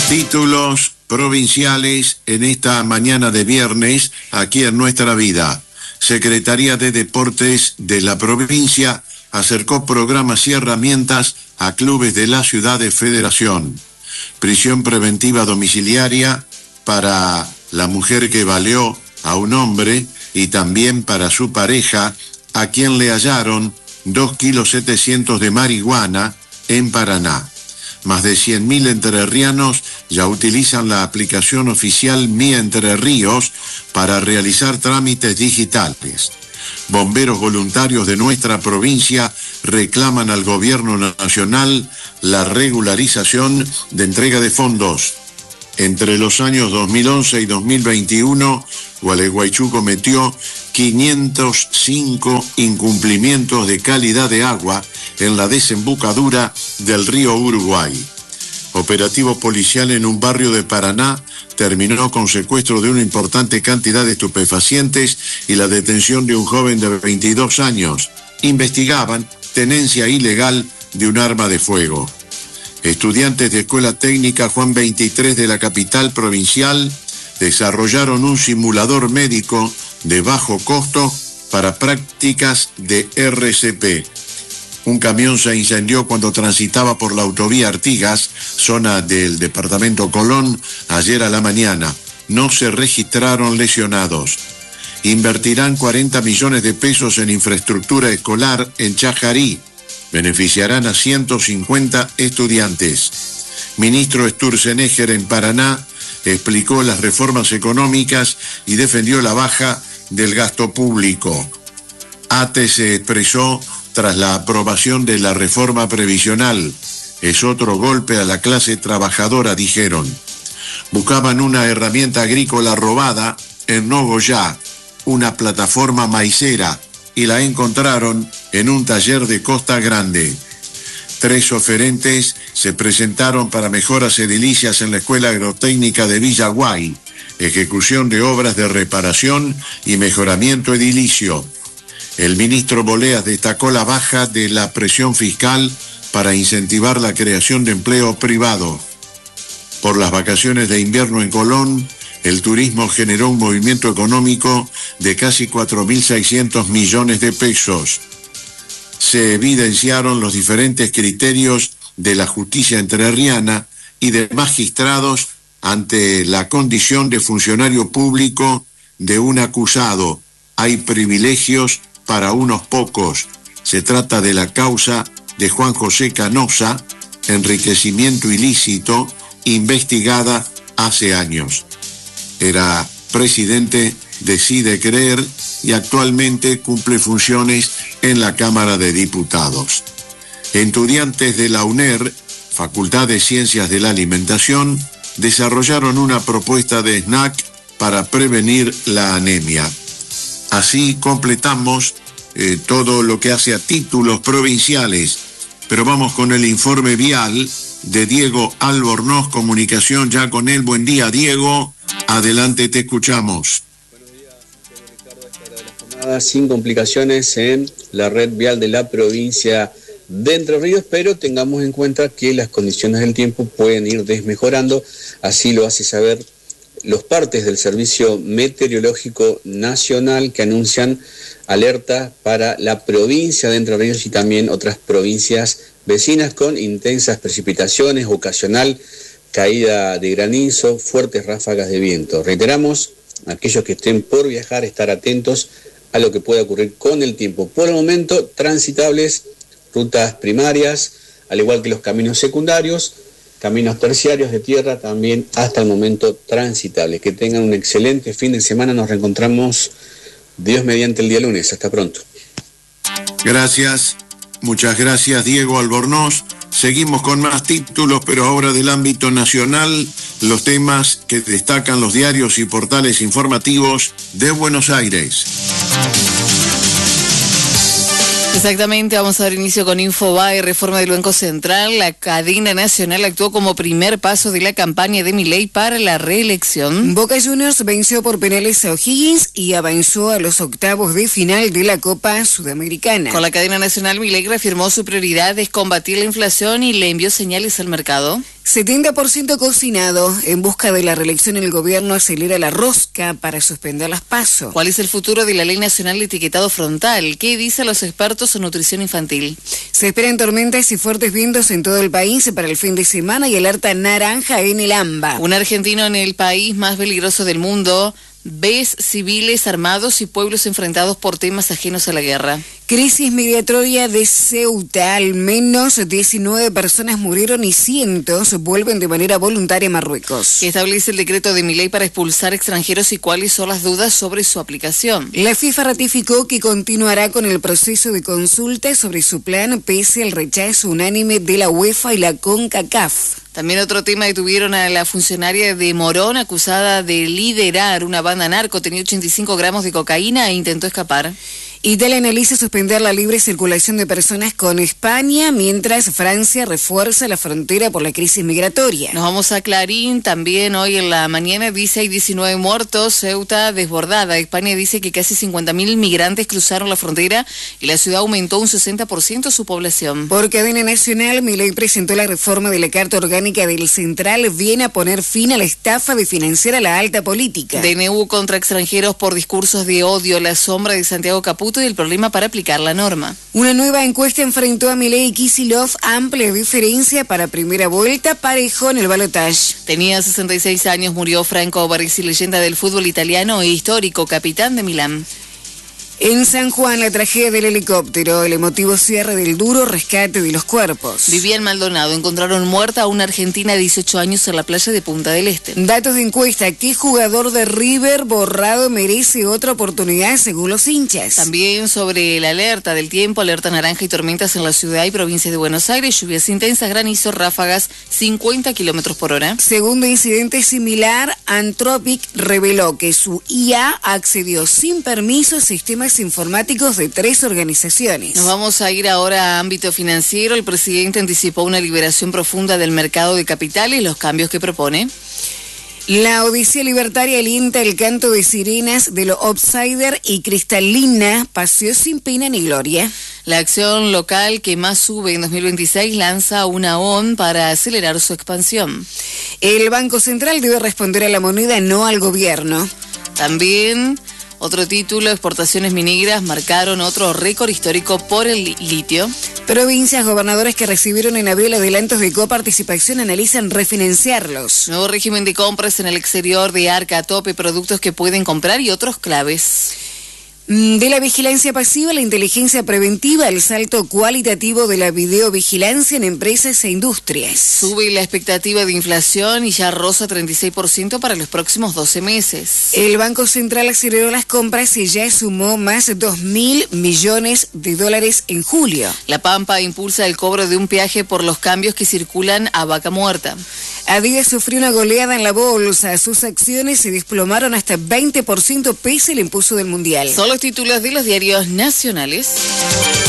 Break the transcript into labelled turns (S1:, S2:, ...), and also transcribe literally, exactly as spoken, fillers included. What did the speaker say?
S1: Títulos provinciales en esta mañana de viernes aquí en Nuestra Vida. Secretaría de Deportes de la provincia acercó programas y herramientas a clubes de la ciudad de Federación. Prisión preventiva domiciliaria para la mujer que baleó a un hombre y también para su pareja, a quien le hallaron dos kilos setecientos de marihuana en Paraná. Más de cien mil entrerrianos ya utilizan la aplicación oficial Mi Entre Ríos para realizar trámites digitales. Bomberos voluntarios de nuestra provincia reclaman al gobierno nacional la regularización de entrega de fondos. Entre los años dos mil once y dos mil veintiuno, Gualeguaychú cometió quinientos cinco incumplimientos de calidad de agua en la desembocadura del río Uruguay. Operativo policial en un barrio de Paraná terminó con secuestro de una importante cantidad de estupefacientes y la detención de un joven de veintidós años. Investigaban tenencia ilegal de un arma de fuego. Estudiantes de Escuela Técnica Juan veintitrés de la capital provincial desarrollaron un simulador médico de bajo costo para prácticas de R C P. Un camión se incendió cuando transitaba por la autovía Artigas, zona del departamento Colón, ayer a la mañana. No se registraron lesionados. Invertirán cuarenta millones de pesos en infraestructura escolar en Chajarí. Beneficiarán a ciento cincuenta estudiantes. Ministro Sturzenegger en Paraná explicó las reformas económicas y defendió la baja del gasto público. ATE se expresó tras la aprobación de la reforma previsional. Es otro golpe a la clase trabajadora, dijeron. Buscaban una herramienta agrícola robada en Nogoyá, una plataforma maicera, y la encontraron en un taller de Costa Grande. Tres oferentes se presentaron para mejoras edilicias en la Escuela Agrotécnica de Villaguay, ejecución de obras de reparación y mejoramiento edilicio. El ministro Boleas destacó la baja de la presión fiscal para incentivar la creación de empleo privado. Por las vacaciones de invierno en Colón, el turismo generó un movimiento económico de casi cuatro mil seiscientos millones de pesos. Se evidenciaron los diferentes criterios de la justicia entrerriana y de magistrados ante la condición de funcionario público de un acusado. Hay privilegios para unos pocos. Se trata de la causa de Juan José Canosa, enriquecimiento ilícito, investigada hace años. Era presidente de Cide Creer y actualmente cumple funciones en la Cámara de Diputados. Estudiantes de la UNER, Facultad de Ciencias de la Alimentación, desarrollaron una propuesta de snack para prevenir la anemia. Así completamos eh, todo lo que hace a títulos provinciales, pero vamos con el informe vial de Diego Albornoz, comunicación ya con él. Buen día, Diego. Adelante, te escuchamos.
S2: Buenos días, Ricardo. Esta era la jornada sin complicaciones en la red vial de la provincia de Entre Ríos, pero tengamos en cuenta que las condiciones del tiempo pueden ir desmejorando. Así lo hace saber los partes del Servicio Meteorológico Nacional, que anuncian alerta para la provincia de Entre Ríos y también otras provincias vecinas con intensas precipitaciones, ocasional caída de granizo, fuertes ráfagas de viento. Reiteramos, aquellos que estén por viajar, estar atentos a lo que pueda ocurrir con el tiempo. Por el momento, transitables rutas primarias, al igual que los caminos secundarios, caminos terciarios de tierra también hasta el momento transitables. Que tengan un excelente fin de semana. Nos reencontramos, Dios mediante, el día lunes. Hasta pronto.
S1: Gracias, muchas gracias, Diego Albornoz. Seguimos con más títulos, pero ahora del ámbito nacional, los temas que destacan los diarios y portales informativos de Buenos Aires.
S3: Exactamente, vamos a dar inicio con Infobae, reforma del Banco Central. La cadena nacional actuó como primer paso de la campaña de Milei para la reelección.
S4: Boca Juniors venció por penales a O'Higgins y avanzó a los octavos de final de la Copa Sudamericana.
S3: Con la cadena nacional, Milei reafirmó su prioridad es combatir la inflación y le envió señales al mercado.
S4: setenta por ciento cocinado. En busca de la reelección, el gobierno acelera la rosca para suspender las PASO.
S3: ¿Cuál es el futuro de la Ley Nacional de Etiquetado Frontal? ¿Qué dicen los expertos en nutrición infantil?
S4: Se esperan tormentas y fuertes vientos en todo el país para el fin de semana y alerta naranja en el AMBA.
S3: Un argentino en el país más peligroso del mundo. Ves civiles armados y pueblos enfrentados por temas ajenos a la guerra.
S4: Crisis migratoria de Ceuta. Al menos diecinueve personas murieron y cientos vuelven de manera voluntaria a Marruecos.
S3: ¿Qué establece el decreto de Milei para expulsar extranjeros y cuáles son las dudas sobre su aplicación?
S4: La FIFA ratificó que continuará con el proceso de consulta sobre su plan pese al rechazo unánime de la UEFA y la CONCACAF.
S3: También otro tema, detuvieron a la funcionaria de Morón acusada de liderar una banda narco, tenía ochenta y cinco gramos de cocaína e intentó escapar.
S4: Italia analiza suspender la libre circulación de personas con España, mientras Francia refuerza la frontera por la crisis migratoria.
S3: Nos vamos a Clarín, también hoy en la mañana dice hay diecinueve muertos, Ceuta desbordada. España dice que casi cincuenta mil migrantes cruzaron la frontera y la ciudad aumentó un sesenta por ciento su población.
S4: Por cadena nacional, Milei presentó la reforma de la Carta Orgánica del Central, viene a poner fin a la estafa de financiar a la alta política.
S3: D N U contra extranjeros por discursos de odio, la sombra de Santiago Caputo y el problema para aplicar la norma.
S4: Una nueva encuesta enfrentó a Milei y Kicillof, amplia diferencia para primera vuelta, parejo en el balotaje.
S3: Tenía sesenta y seis años, murió Franco Baresi, leyenda del fútbol italiano e histórico capitán de Milán.
S4: En San Juan, la tragedia del helicóptero, el emotivo cierre del duro rescate de los cuerpos.
S3: Vivian Maldonado, encontraron muerta a una argentina de dieciocho años en la playa de Punta del Este.
S4: Datos de encuesta, ¿qué jugador de River borrado merece otra oportunidad según los hinchas?
S3: También sobre la alerta del tiempo, alerta naranja y tormentas en la ciudad y provincia de Buenos Aires, lluvias intensas, granizo, ráfagas, cincuenta kilómetros por hora.
S4: Segundo incidente similar, Anthropic reveló que su I A accedió sin permiso a sistemas informáticos de tres organizaciones.
S3: Nos vamos a ir ahora a ámbito financiero. El presidente anticipó una liberación profunda del mercado de capitales y los cambios que propone.
S4: La Odisea Libertaria alienta el canto de sirenas de lo outsider y cristalina paseó sin pena ni gloria.
S3: La acción local que más sube en dos mil veintiséis lanza una O N para acelerar su expansión.
S4: El Banco Central debe responder a la moneda, no al gobierno.
S3: También otro título, exportaciones mineras marcaron otro récord histórico por el litio.
S4: Provincias, gobernadores que recibieron en abril adelantos de coparticipación analizan refinanciarlos.
S3: Nuevo régimen de compras en el exterior de Arca a tope, productos que pueden comprar y otros claves.
S4: De la vigilancia pasiva a la inteligencia preventiva, el salto cualitativo de la videovigilancia en empresas e industrias.
S3: Sube la expectativa de inflación y ya roza treinta y seis por ciento para los próximos doce meses.
S4: El Banco Central aceleró las compras y ya sumó más de dos mil millones de dólares en julio.
S3: La Pampa impulsa el cobro de un peaje por los cambios que circulan a Vaca Muerta.
S4: Adidas sufrió una goleada en la bolsa. Sus acciones se desplomaron hasta veinte por ciento pese al impulso del Mundial.
S3: Son los títulos de los diarios nacionales.